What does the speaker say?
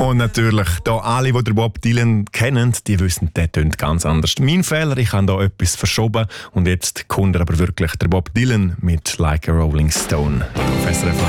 Und natürlich, da alle, die den Bob Dylan kennen, die wissen, der tönt ganz anders. Mein Fehler, ich habe da etwas verschoben und jetzt kommt aber wirklich der Bob Dylan mit Like a Rolling Stone. Professor F.